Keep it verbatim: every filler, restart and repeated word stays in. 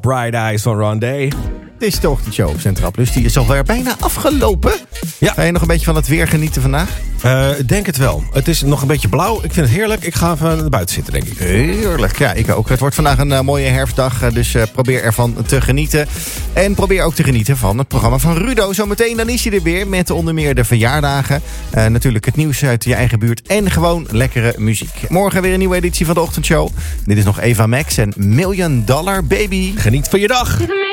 Bright Eyes van Rondé. Dit is de ochtendshow op Centraal Plus. Die is alweer bijna afgelopen. Ja. Ga je nog een beetje van het weer genieten vandaag? Uh, denk het wel. Het is nog een beetje blauw. Ik vind het heerlijk. Ik ga even naar buiten zitten, denk ik. Heerlijk. Ja, ik ook. Het wordt vandaag een uh, mooie herfstdag. Uh, dus uh, probeer ervan te genieten. En probeer ook te genieten van het programma van Rudo. Zometeen dan is hij er weer met onder meer de verjaardagen. Uh, natuurlijk het nieuws uit je eigen buurt. En gewoon lekkere muziek. Morgen weer een nieuwe editie van de ochtendshow. Dit is nog Eva Max en Million Dollar Baby. Geniet van je dag.